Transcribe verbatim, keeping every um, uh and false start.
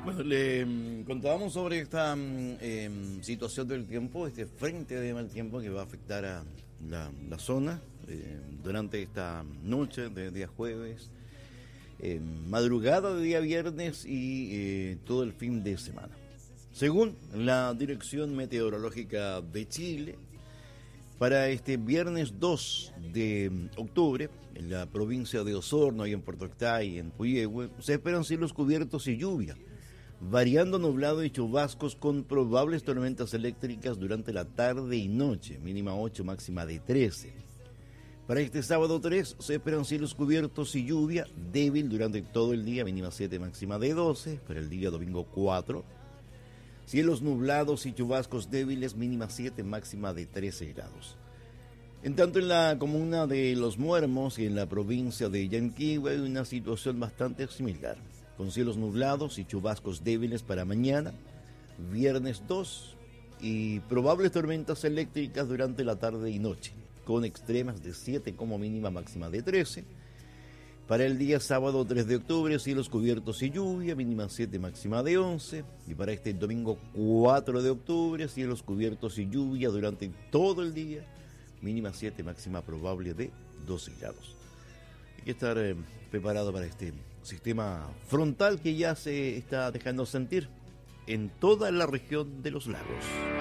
Bueno, le mm, contábamos sobre esta mm, em, situación del tiempo, este frente de mal tiempo que va a afectar a la, la zona eh, durante esta noche de día jueves, eh, madrugada de día viernes y eh, todo el fin de semana. Según la Dirección Meteorológica de Chile, para este viernes dos de octubre, en la provincia de Osorno y en Puerto Octay, en Puyehue, se esperan cielos cubiertos y lluvia, variando nublado y chubascos con probables tormentas eléctricas durante la tarde y noche, mínima ocho, máxima de trece. Para este sábado tres se esperan cielos cubiertos y lluvia débil durante todo el día, mínima siete, máxima de doce. Para el día domingo cuatro, cielos nublados y chubascos débiles, mínima siete, máxima de trece grados. En tanto, en la comuna de Los Muermos y en la provincia de Yanquihue hay una situación bastante similar, con cielos nublados y chubascos débiles para mañana, viernes dos, y probables tormentas eléctricas durante la tarde y noche, con extremas de siete como mínima, máxima de trece. Para el día sábado tres de octubre, cielos cubiertos y lluvia, mínima siete, máxima de once. Y para este domingo cuatro de octubre, cielos cubiertos y lluvia durante todo el día, mínima siete, máxima probable de doce grados. Hay que estar eh, preparado para este sistema frontal que ya se está dejando sentir en toda la región de los lagos.